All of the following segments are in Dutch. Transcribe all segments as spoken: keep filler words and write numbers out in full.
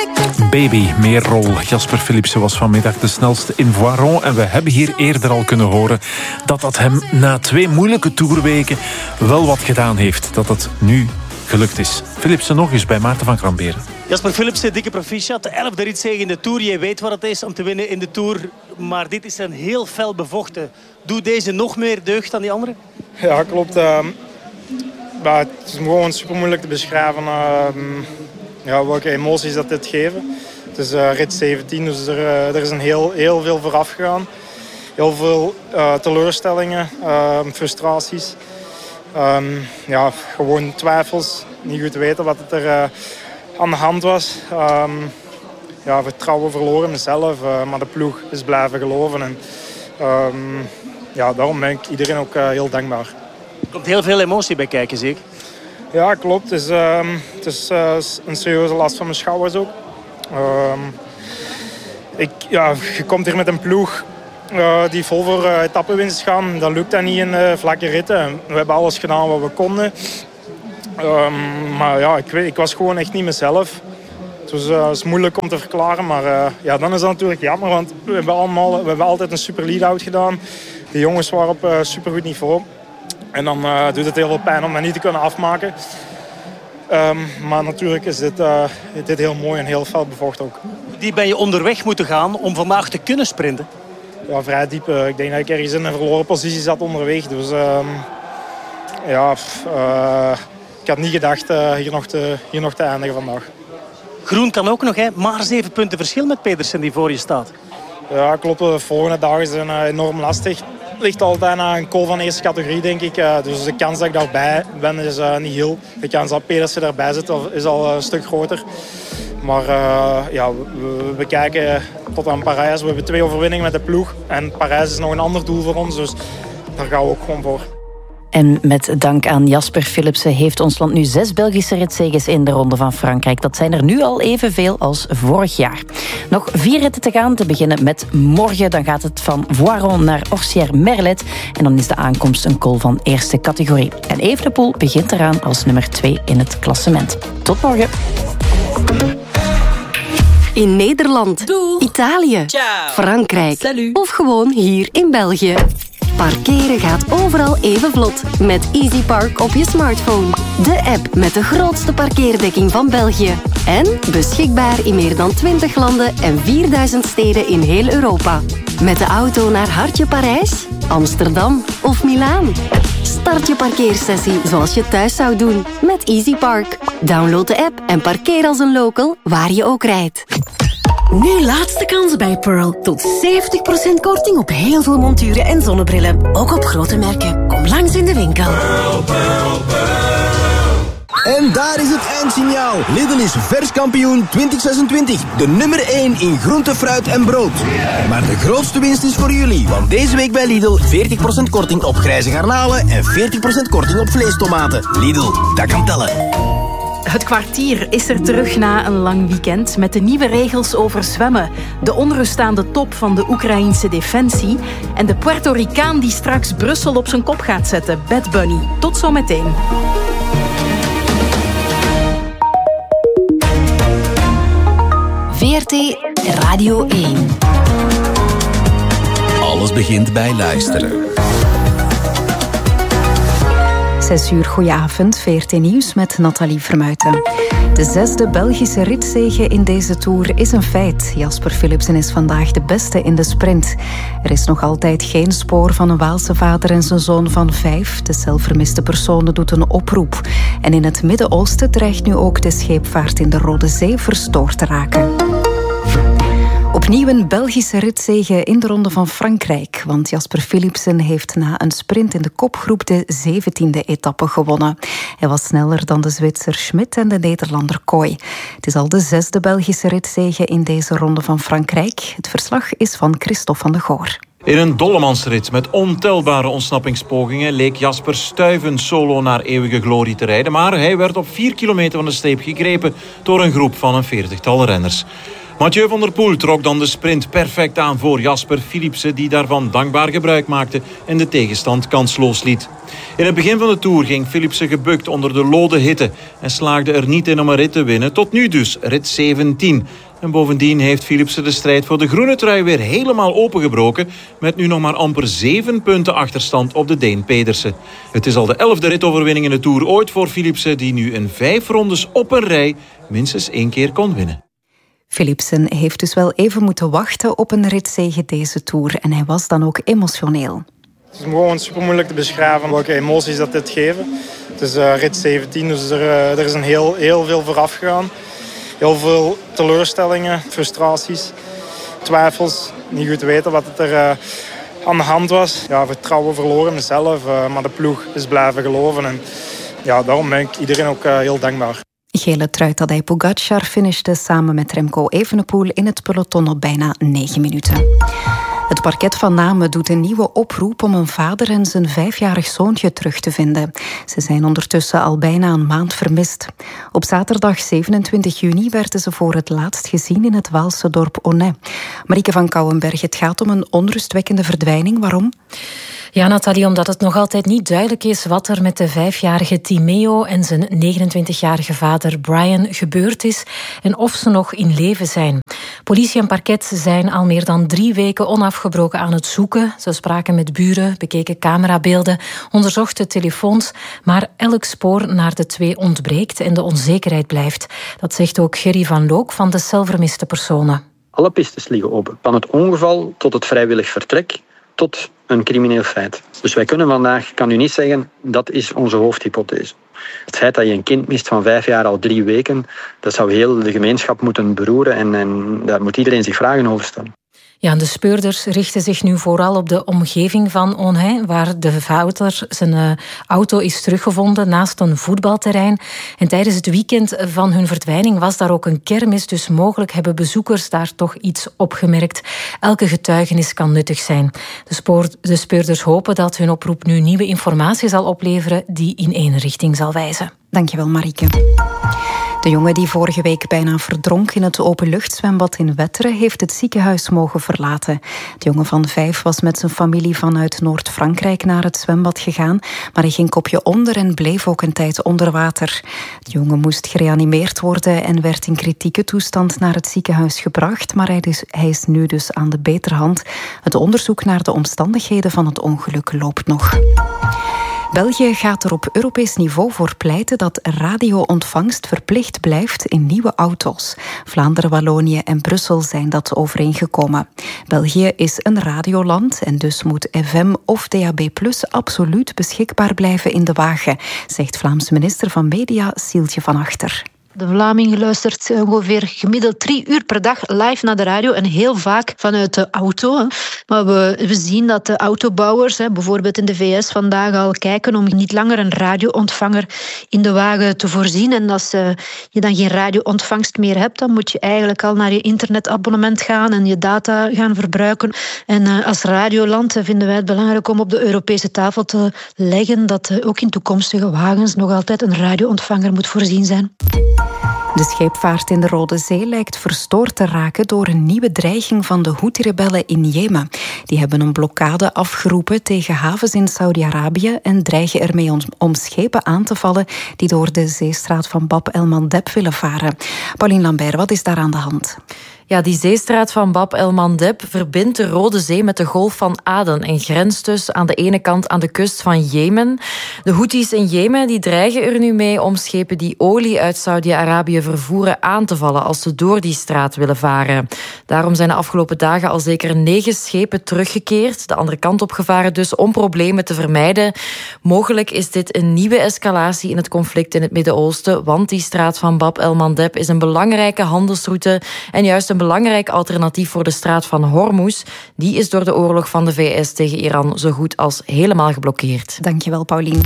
Baby, meer rol. Jasper Philipsen was vanmiddag de snelste in Voiron. En we hebben hier eerder al kunnen horen dat dat hem na twee moeilijke toerweken wel wat gedaan heeft. Dat het nu gelukt is. Philipsen nog eens bij Maarten van Kramberen. Jasper Philipsen, dikke proficiat. De elfde ritzege in de Tour. Je weet wat het is om te winnen in de Tour. Maar dit is een heel fel bevochten. Doet deze nog meer deugd dan die andere? Ja, klopt. Uh, maar het is gewoon super moeilijk te beschrijven uh, ja, welke emoties dat dit geven. Het is uh, rit zeventien, dus er, uh, er is een heel, heel veel vooraf gegaan. Heel veel uh, teleurstellingen, uh, frustraties. Um, ja, gewoon twijfels. Niet goed weten wat het er uh, aan de hand was. Um, ja, vertrouwen verloren in mezelf, uh, maar de ploeg is blijven geloven. En, um, ja, daarom ben ik iedereen ook uh, heel dankbaar. Er komt heel veel emotie bij kijken, zeker? Ja, klopt. Het is, um, het is uh, een serieuze last van mijn schouders ook. Um, ik, ja, je komt hier met een ploeg uh, die vol voor uh, etappenwinst gaan. Dat lukt dan niet in uh, vlakke ritten. We hebben alles gedaan wat we konden. Um, maar ja, ik, weet, ik was gewoon echt niet mezelf. Het was uh, is moeilijk om te verklaren, maar uh, ja, dan is dat natuurlijk jammer. Want we hebben, allemaal, we hebben altijd een super lead-out gedaan. De jongens waren op uh, supergoed niveau. En dan uh, doet het heel veel pijn om dat niet te kunnen afmaken. Um, maar natuurlijk is dit, uh, dit heel mooi en heel fel bevochten ook. Die ben je onderweg moeten gaan om vandaag te kunnen sprinten? Ja, vrij diep. Uh, ik denk dat ik ergens in een verloren positie zat onderweg. Dus um, ja, uh, ik had niet gedacht uh, hier, nog te, hier nog te eindigen vandaag. Groen kan ook nog, hè? Maar zeven punten verschil met Pedersen die voor je staat. Ja, klopt. De volgende dagen zijn uh, enorm lastig. Het ligt altijd aan een call van eerste categorie, denk ik. Uh, dus de kans dat ik daarbij ben is uh, niet heel. De kans dat Pedersen daarbij zit is al een stuk groter. Maar uh, ja, we, we kijken tot aan Parijs. We hebben twee overwinningen met de ploeg. En Parijs is nog een ander doel voor ons, dus daar gaan we ook gewoon voor. En met dank aan Jasper Philipsen heeft ons land nu zes Belgische ritzeges in de Ronde van Frankrijk. Dat zijn er nu al evenveel als vorig jaar. Nog vier ritten te gaan, te beginnen met morgen. Dan gaat het van Voiron naar Orsières-Merlet. En dan is de aankomst een col van eerste categorie. En Evenepoel begint eraan als nummer twee in het klassement. Tot morgen. In Nederland, Doeg. Italië, Ciao. Frankrijk Salut. of gewoon hier in België. Parkeren gaat overal even vlot met Easy Park op je smartphone. De app met de grootste parkeerdekking van België. En beschikbaar in meer dan twintig landen en vierduizend steden in heel Europa. Met de auto naar Hartje Parijs, Amsterdam of Milaan. Start je parkeersessie zoals je thuis zou doen met Easy Park. Download de app en parkeer als een local waar je ook rijdt. Nu laatste kans bij Pearl. Tot zeventig procent korting op heel veel monturen en zonnebrillen. Ook op grote merken. Kom langs in de winkel. Pearl, Pearl, Pearl. En daar is het eindsignaal. Lidl is verskampioen twintig zesentwintig. De nummer één in groente, fruit en brood. Maar de grootste winst is voor jullie. Want deze week bij Lidl veertig procent korting op grijze garnalen en veertig procent korting op vleestomaten. Lidl, dat kan tellen. Het kwartier is er terug na een lang weekend met de nieuwe regels over zwemmen, de onrust aan de top van de Oekraïense defensie en de Puerto Ricaan die straks Brussel op zijn kop gaat zetten, Bad Bunny. Tot zometeen. V R T Radio één. Alles begint bij luisteren. Zes uur, goedenavond, V R T Nieuws met Nathalie Vermuiten. De zesde Belgische ritzege in deze Tour is een feit. Jasper Philipsen is vandaag de beste in de sprint. Er is nog altijd geen spoor van een Waalse vader en zijn zoon van vijf. De zelfvermiste persoon doet een oproep. En in het Midden-Oosten dreigt nu ook de scheepvaart in de Rode Zee verstoord te raken. Opnieuw een Belgische ritzege in de Ronde van Frankrijk. Want Jasper Philipsen heeft na een sprint in de kopgroep de zeventiende etappe gewonnen. Hij was sneller dan de Zwitser Schmidt en de Nederlander Kooi. Het is al de zesde Belgische ritzege in deze Ronde van Frankrijk. Het verslag is van Christophe van de Goor. In een dollemansrit met ontelbare ontsnappingspogingen leek Jasper stuivend solo naar eeuwige glorie te rijden. Maar hij werd op vier kilometer van de streep gegrepen door een groep van een veertigtal renners. Mathieu van der Poel trok dan de sprint perfect aan voor Jasper Philipsen, die daarvan dankbaar gebruik maakte en de tegenstand kansloos liet. In het begin van de Tour ging Philipsen gebukt onder de lode hitte en slaagde er niet in om een rit te winnen. Tot nu dus, rit zeventien. En bovendien heeft Philipsen de strijd voor de groene trui weer helemaal opengebroken, met nu nog maar amper zeven punten achterstand op de Deen Pedersen. Het is al de elfde ritoverwinning in de Tour ooit voor Philipsen, die nu in vijf rondes op een rij minstens één keer kon winnen. Philipsen heeft dus wel even moeten wachten op een ritzege deze Tour en hij was dan ook emotioneel. Het is gewoon super moeilijk te beschrijven welke emoties dat dit geven. Het is uh, rit zeventien, dus er, uh, er is een heel, heel veel vooraf gegaan. Heel veel teleurstellingen, frustraties, twijfels. Niet goed weten wat het er uh, aan de hand was. Ja, vertrouwen verloren in mezelf, uh, maar de ploeg is blijven geloven. En ja, daarom ben ik iedereen ook uh, heel dankbaar. Gele trui Tadej Pogacar finishte samen met Remco Evenepoel in het peloton op bijna negen minuten. Het parket van Namen doet een nieuwe oproep om een vader en zijn vijfjarig zoontje terug te vinden. Ze zijn ondertussen al bijna een maand vermist. Op zaterdag zevenentwintig juni werden ze voor het laatst gezien in het Waalse dorp Onnay. Marieke van Kouwenberg, het gaat om een onrustwekkende verdwijning. Waarom? Ja, Nathalie, omdat het nog altijd niet duidelijk is wat er met de vijfjarige Timeo en zijn negenentwintigjarige vader Brian gebeurd is en of ze nog in leven zijn. Politie en parket zijn al meer dan drie weken onafgebroken aan het zoeken. Ze spraken met buren, bekeken camerabeelden, onderzochten telefoons, maar elk spoor naar de twee ontbreekt en de onzekerheid blijft. Dat zegt ook Gerry van Look van de Celvermiste personen. Alle pistes liggen open, van het ongeval tot het vrijwillig vertrek tot een crimineel feit. Dus wij kunnen vandaag, kan u niet zeggen, dat is onze hoofdhypothese. Het feit dat je een kind mist van vijf jaar al drie weken, dat zou heel de gemeenschap moeten beroeren en, en daar moet iedereen zich vragen over stellen. Ja, de speurders richten zich nu vooral op de omgeving van Onnay, waar de vader zijn uh, auto is teruggevonden naast een voetbalterrein. En tijdens het weekend van hun verdwijning was daar ook een kermis, dus mogelijk hebben bezoekers daar toch iets opgemerkt. Elke getuigenis kan nuttig zijn. De, spoor, de speurders hopen dat hun oproep nu nieuwe informatie zal opleveren die in één richting zal wijzen. Dankjewel, Marieke. De jongen die vorige week bijna verdronk in het openluchtzwembad in Wetteren heeft het ziekenhuis mogen verlaten. De jongen van vijf was met zijn familie vanuit Noord-Frankrijk naar het zwembad gegaan, maar hij ging kopje onder en bleef ook een tijd onder water. De jongen moest gereanimeerd worden en werd in kritieke toestand naar het ziekenhuis gebracht, maar hij is, hij is nu dus aan de beterhand. Het onderzoek naar de omstandigheden van het ongeluk loopt nog. België gaat er op Europees niveau voor pleiten dat radio-ontvangst verplicht blijft in nieuwe auto's. Vlaanderen, Wallonië en Brussel zijn dat overeengekomen. België is een radioland en dus moet F M of D A B plus absoluut beschikbaar blijven in de wagen, zegt Vlaams minister van Media Sieltje van Achter. De Vlaming luistert ongeveer gemiddeld drie uur per dag live naar de radio en heel vaak vanuit de auto. Maar we, we zien dat de autobouwers, bijvoorbeeld in de V S, vandaag al kijken om niet langer een radioontvanger in de wagen te voorzien. En als je dan geen radioontvangst meer hebt, dan moet je eigenlijk al naar je internetabonnement gaan en je data gaan verbruiken. En als radioland vinden wij het belangrijk om op de Europese tafel te leggen dat ook in toekomstige wagens nog altijd een radioontvanger moet voorzien zijn. De scheepvaart in de Rode Zee lijkt verstoord te raken door een nieuwe dreiging van de Houthi-rebellen in Jemen. Die hebben een blokkade afgeroepen tegen havens in Saudi-Arabië en dreigen ermee om, om schepen aan te vallen die door de zeestraat van Bab el-Mandeb willen varen. Pauline Lambert, wat is daar aan de hand? Ja, die zeestraat van Bab el-Mandeb verbindt de Rode Zee met de Golf van Aden en grenst dus aan de ene kant aan de kust van Jemen. De Houthis in Jemen die dreigen er nu mee om schepen die olie uit Saudi-Arabië vervoeren aan te vallen als ze door die straat willen varen. Daarom zijn de afgelopen dagen al zeker negen schepen teruggekeerd, de andere kant op gevaren dus, om problemen te vermijden. Mogelijk is dit een nieuwe escalatie in het conflict in het Midden-Oosten, want die straat van Bab el-Mandeb is een belangrijke handelsroute en juist een een belangrijk alternatief voor de straat van Hormuz. Die is door de oorlog van de V S tegen Iran zo goed als helemaal geblokkeerd. Dankjewel, Paulien.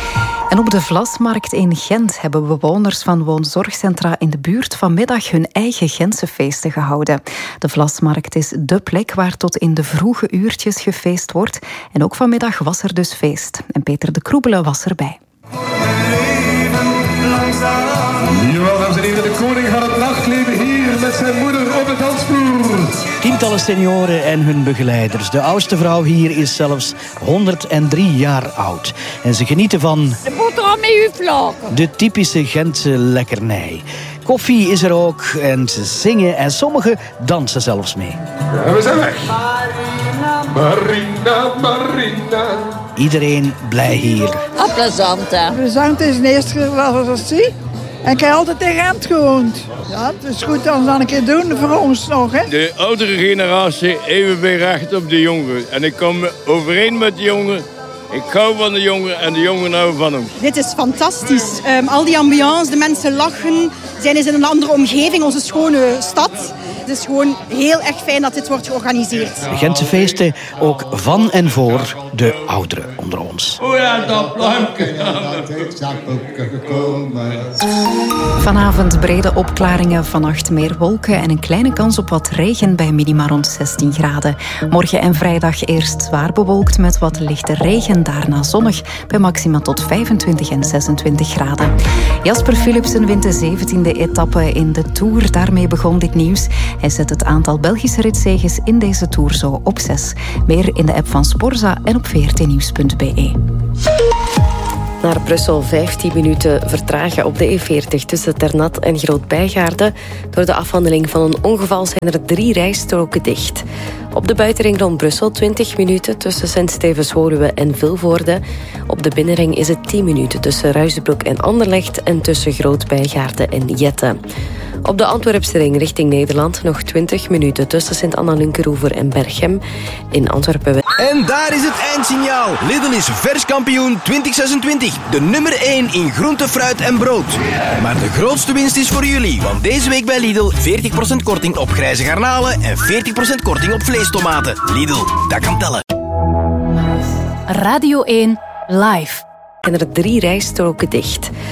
En op de Vlasmarkt in Gent hebben bewoners van woonzorgcentra in de buurt vanmiddag hun eigen Gentse feesten gehouden. De Vlasmarkt is dé plek waar tot in de vroege uurtjes gefeest wordt. En ook vanmiddag was er dus feest. En Peter de Kroebele was erbij. Jawel, dames en heren, de koning van het nachtleven hier met zijn moeder op de dansvloer. Tientallen senioren en hun begeleiders. De oudste vrouw hier is zelfs honderddrie jaar oud. En ze genieten van... de boterham met uw vlaken. De typische Gentse lekkernij. Koffie is er ook en ze zingen en sommigen dansen zelfs mee. En we zijn weg. Marina, Marina. Iedereen blij hier. Ah, plezant, hè? Plezant is de eerste keer dat ik dat zie. En ik heb altijd in Gent gewoond. Ja, het is goed dat we dat een keer doen voor ons nog, hè. De oudere generatie even weer recht op de jongeren. En ik kom overeen met de jongeren. Ik hou van de jongeren en de jongeren houden van ons. Dit is fantastisch. Um, al die ambiance, de mensen lachen. Zijn eens in een andere omgeving, onze schone stad. Het is gewoon heel erg fijn dat dit wordt georganiseerd. De Gentse feesten ook van en voor de ouderen onder ons. Oh ja, dat pluimke. Vanavond brede opklaringen, vannacht meer wolken en een kleine kans op wat regen bij minima rond zestien graden. Morgen en vrijdag eerst zwaar bewolkt met wat lichte regen, daarna zonnig bij maxima tot vijfentwintig en zesentwintig graden. Jasper Philipsen wint de zeventiende etappe in de Tour. Daarmee begon dit nieuws. Hij zet het aantal Belgische ritzeges in deze Tour zo op zes. Meer in de app van Sporza en op v r t nieuws punt b e. Naar Brussel vijftien minuten vertragen op de E veertig tussen Ternat en Groot-Bijgaarden. Door de afhandeling van een ongeval zijn er drie rijstroken dicht. Op de buitenring rond Brussel twintig minuten tussen Sint-Stevens-Woluwe en Vilvoorde. Op de binnenring is het tien minuten tussen Ruizenbroek en Anderlecht en tussen Groot-Bijgaarden en Jette. Op de Antwerpse ring richting Nederland nog twintig minuten tussen Sint-Anna-Lunkeroever en Berchem. In Antwerpen... En daar is het eindsignaal. Lidl is verskampioen twintig zesentwintig. De nummer één in groente, fruit en brood. Maar de grootste winst is voor jullie. Want deze week bij Lidl veertig procent korting op grijze garnalen en veertig procent korting op vleestomaten. Lidl, dat kan tellen. Radio één live. En er drie rijstroken dicht.